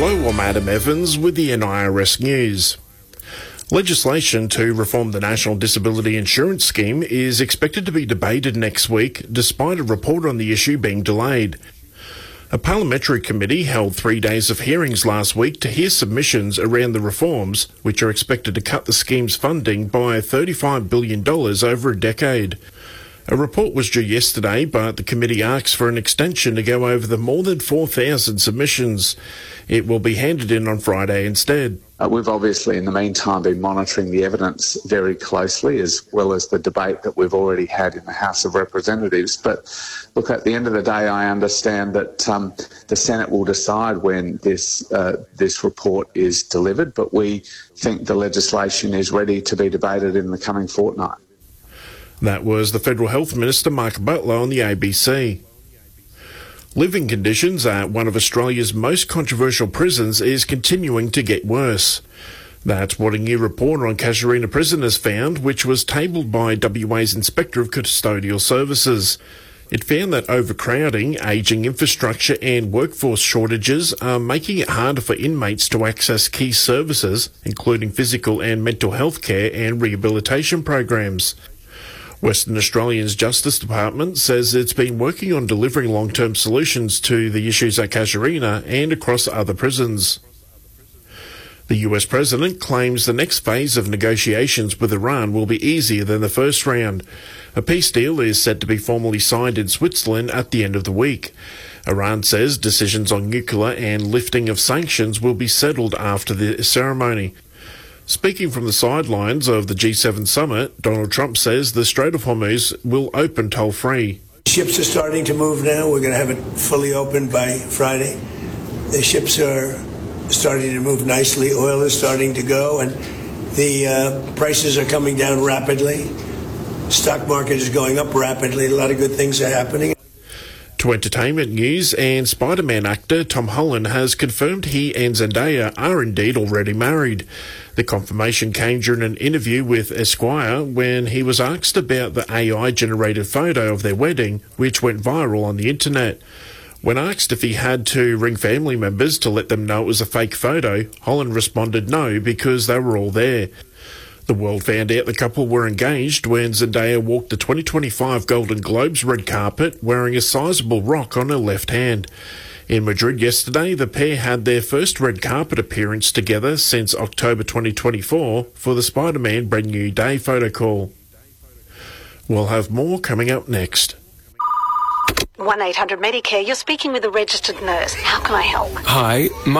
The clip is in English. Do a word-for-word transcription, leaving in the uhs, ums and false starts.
Hello, I'm Adam Evans with the N I R S News. Legislation to reform the National Disability Insurance Scheme is expected to be debated next week, despite a report on the issue being delayed. A parliamentary committee held three days of hearings last week to hear submissions around the reforms, which are expected to cut the scheme's funding by thirty-five billion dollars over a decade. A report was due yesterday, but the committee asks for an extension to go over the more than four thousand submissions. It will be handed in on Friday instead. Uh, we've obviously, in the meantime, been monitoring the evidence very closely, as well as the debate that we've already had in the House of Representatives. But look, at the end of the day, I understand that um, the Senate will decide when this uh, this report is delivered, but we think the legislation is ready to be debated in the coming fortnight. That was the Federal Health Minister, Mark Butler, on the A B C. Living conditions at one of Australia's most controversial prisons is continuing to get worse. That's what a new report on Casuarina Prison has found, which was tabled by W A's Inspector of Custodial Services. It found that overcrowding, ageing infrastructure and workforce shortages are making it harder for inmates to access key services, including physical and mental health care and rehabilitation programs. Western Australia's Justice Department says it's been working on delivering long-term solutions to the issues at Casuarina and across other prisons. The U S President claims the next phase of negotiations with Iran will be easier than the first round. A peace deal is set to be formally signed in Switzerland at the end of the week. Iran says decisions on nuclear and lifting of sanctions will be settled after the ceremony. Speaking from the sidelines of the G seven summit, Donald Trump says the Strait of Hormuz will open toll-free. Ships are starting to move now. We're going to have it fully open by Friday. The ships are starting to move nicely. Oil is starting to go, and the uh, prices are coming down rapidly. Stock market is going up rapidly. A lot of good things are happening. To entertainment news, and Spider-Man actor Tom Holland has confirmed he and Zendaya are indeed already married. The confirmation came during an interview with Esquire when he was asked about the A I-generated photo of their wedding, which went viral on the internet. When asked if he had to ring family members to let them know it was a fake photo, Holland responded no, because they were all there. The world found out the couple were engaged when Zendaya walked the twenty twenty-five Golden Globes red carpet wearing a sizable rock on her left hand. In Madrid yesterday, the pair had their first red carpet appearance together since October twenty twenty-four for the Spider-Man Brand New Day photo call. We'll have more coming up next. one eight hundred Medicare, you're speaking with a registered nurse. How can I help? Hi, my